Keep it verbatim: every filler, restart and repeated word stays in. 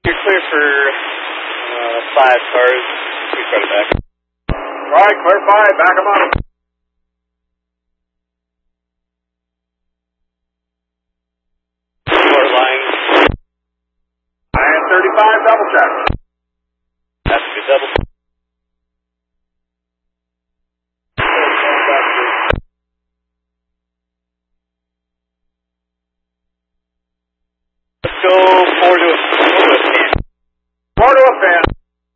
You're clear for uh, five cars. Please try to back. All right, clear five. Back them up. Four lines. And thirty-five, double check. That's a good double. Let's go four to